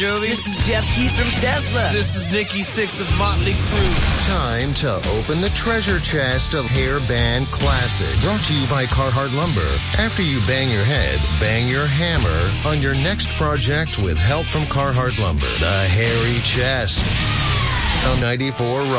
Jovi. This is Jeff Keith from Tesla. This is Nikki Sixx of Motley Crue. Time to open the treasure chest of hair band classics. Brought to you by Carhartt Lumber. After you bang your head, bang your hammer on your next project with help from Carhartt Lumber. The Hairy Chest. On 94 Rock.